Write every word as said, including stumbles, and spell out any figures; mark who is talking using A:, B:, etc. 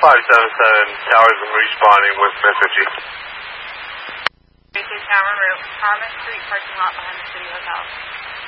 A: five seven seven, towers and respawning with Message.
B: Tower Route, Thomas Street parking lot behind the City Hotel.